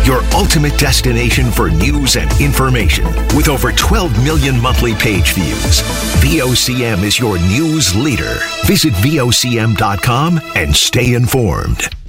your ultimate destination for news and information. With over 12 million monthly page views, VOCM is your news leader. Visit VOCM.com and stay informed.